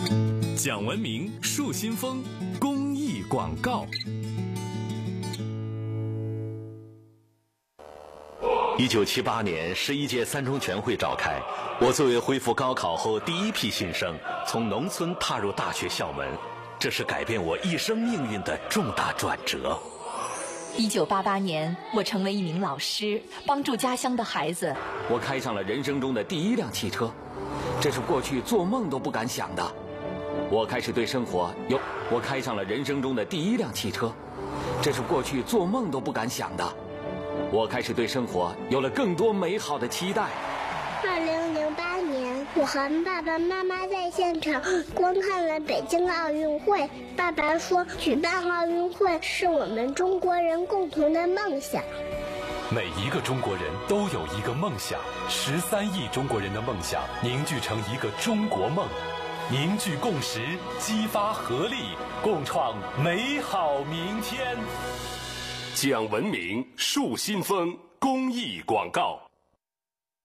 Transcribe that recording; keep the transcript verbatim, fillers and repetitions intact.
讲文明树新风公益广告。 一九七八年，十一届三中全会召开，我作为恢复高考后第一批新生，从农村踏入大学校门，这是改变我一生命运的重大转折。 一九八八年，我成为一名老师，帮助家乡的孩子。 我开上了人生中的第一辆汽车，这是过去做梦都不敢想的。我开始对生活有，我开上了人生中的第一辆汽车，这是过去做梦都不敢想的。我开始对生活有了更多美好的期待。 二零零八年，我和爸爸妈妈在现场观看了北京奥运会。爸爸说，举办奥运会是我们中国人共同的梦想。 每一个中国人都有一个梦想，十三亿中国人的梦想凝聚成一个中国梦，凝聚共识，激发合力，共创美好明天。 讲文明树新风公益广告。